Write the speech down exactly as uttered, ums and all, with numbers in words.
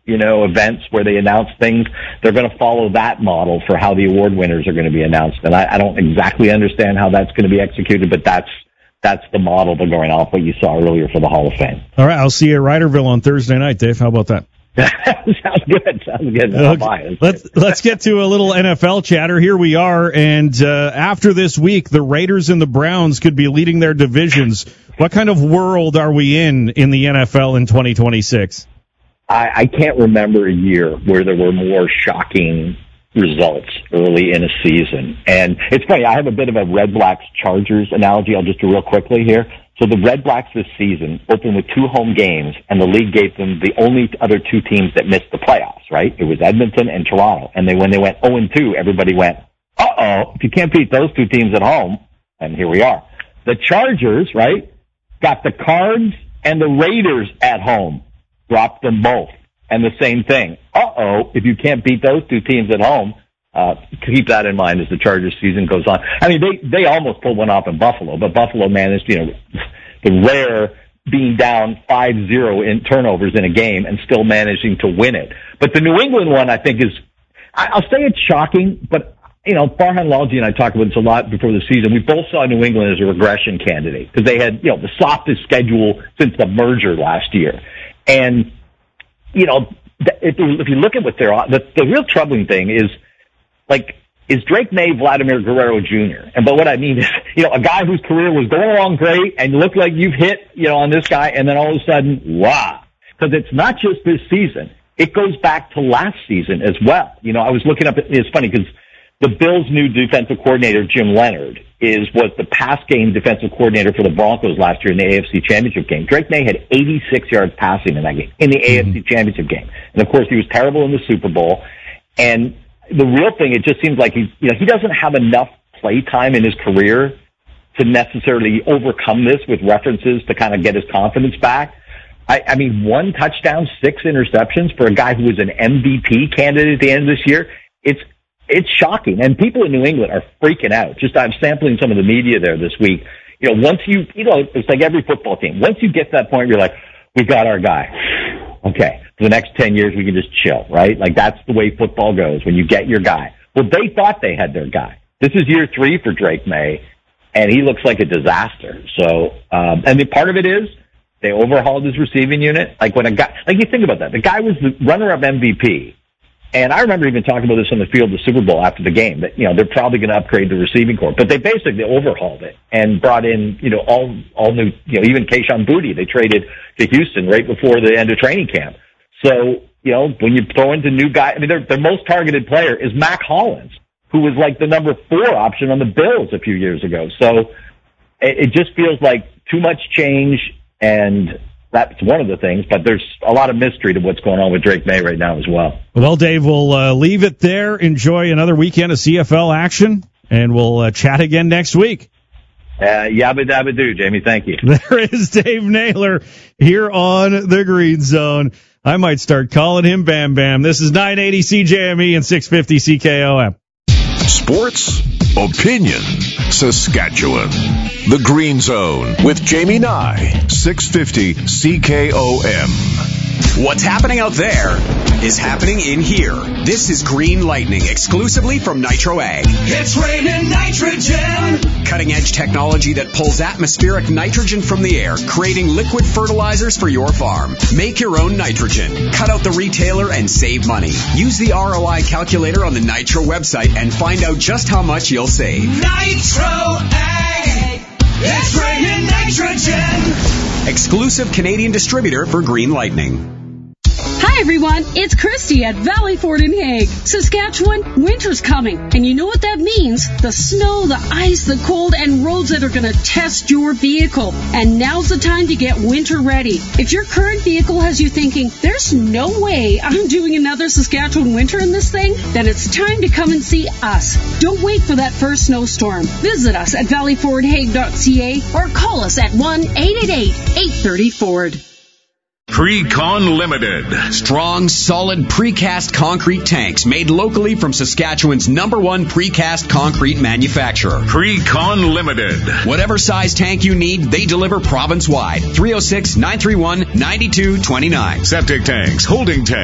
you know, events where they announce things. They're going to follow that model for how the award winners are going to be announced. And I, I don't exactly understand how that's going to be executed, but that's that's the model they're going off what you saw earlier for the Hall of Fame. All right, I'll see you at Ryderville on Thursday night, Dave. How about that? Sounds good. Sounds good. Okay. Let's let's get to a little N F L chatter. Here we are, and uh, after this week, the Raiders and the Browns could be leading their divisions. What kind of world are we in in the N F L in twenty twenty-six? I, I can't remember a year where there were more shocking results early in a season. And it's funny, I have a bit of a Red Blacks Chargers analogy. I'll just do real quickly here. So the Red Blacks this season opened with two home games, and the league gave them the only other two teams that missed the playoffs, right? It was Edmonton and Toronto. And then when they went oh and two, everybody went, uh-oh, if you can't beat those two teams at home, and here we are. The Chargers, right, got the Cards and the Raiders at home, dropped them both. And the same thing. Uh-oh, if you can't beat those two teams at home, uh, keep that in mind as the Chargers season goes on. I mean, they, they almost pulled one off in Buffalo, but Buffalo managed, you know, the rare being down five zero in turnovers in a game and still managing to win it. But the New England one, I think, is, I'll say it's shocking, but, you know, Farhan Lalji and I talked about this a lot before the season. We both saw New England as a regression candidate because they had, you know, the softest schedule since the merger last year. And, you know, if you, if you look at what they're on, the, the real troubling thing is, like, is Drake May Vladimir Guerrero Junior? And but what I mean is, you know, a guy whose career was going along great and you look like you've hit, you know, on this guy, and then all of a sudden, wow. Because it's not just this season. It goes back to last season as well. You know, I was looking up, it's funny because the Bills' new defensive coordinator, Jim Leonard, is was the pass game defensive coordinator for the Broncos last year in the A F C Championship game. Drake May had eighty-six yards passing in that game, in the mm-hmm. A F C Championship game. And of course, he was terrible in the Super Bowl. And the real thing, it just seems like he's, you know, he doesn't have enough play time in his career to necessarily overcome this with references to kind of get his confidence back. I, I mean, one touchdown, six interceptions for a guy who was an M V P candidate at the end of this year. It's, It's shocking, and people in New England are freaking out. Just I'm sampling some of the media there this week. You know, once you, you know, it's like every football team. Once you get to that point, you're like, we got our guy. Okay, for the next ten years, we can just chill, right? Like that's the way football goes when you get your guy. Well, they thought they had their guy. This is year three for Drake May, and he looks like a disaster. So, um, and the part of it is they overhauled his receiving unit. Like when a guy, like you think about that, the guy was the runner-up M V P. And I remember even talking about this on the field of the Super Bowl after the game, that, you know, they're probably going to upgrade the receiving corps. But they basically overhauled it and brought in, you know, all all new, you know, even Kayshon Boutte, they traded to Houston right before the end of training camp. So, you know, when you throw into new guys, I mean, their, their most targeted player is Mac Hollins, who was like the number four option on the Bills a few years ago. So it, it just feels like too much change, and that's one of the things, but there's a lot of mystery to what's going on with Drake May right now as well. Well, Dave, we'll uh, leave it there. Enjoy another weekend of C F L action, and we'll uh, chat again next week. Uh, yabba dabba do, Jamie. Thank you. There is Dave Naylor here on the Green Zone. I might start calling him Bam Bam. This is nine eighty C J M E and six fifty C K O M. Sports, opinion, Saskatchewan. The Green Zone with Jamie Nye, six fifty C K O M. What's happening out there is happening in here. This is Green Lightning, exclusively from Nitro Ag. It's raining nitrogen. Cutting-edge technology that pulls atmospheric nitrogen from the air, creating liquid fertilizers for your farm. Make your own nitrogen. Cut out the retailer and save money. Use the R O I calculator on the Nitro website and find out just how much you'll save. Nitro Ag. It's raining nitrogen. Exclusive Canadian distributor for Green Lightning. Hi everyone, it's Christy at Valley Ford in Hague. Saskatchewan, winter's coming, and you know what that means. The snow, the ice, the cold, and roads that are going to test your vehicle. And now's the time to get winter ready. If your current vehicle has you thinking, there's no way I'm doing another Saskatchewan winter in this thing, then it's time to come and see us. Don't wait for that first snowstorm. Visit us at valley ford hague dot c a or call us at one eight eight eight, eight three zero, Ford. Precon Limited. Strong, solid precast concrete tanks made locally from Saskatchewan's number one precast concrete manufacturer. Precon Limited. Whatever size tank you need, they deliver province-wide. three oh six, nine three one, nine two two nine. Septic tanks, holding tanks.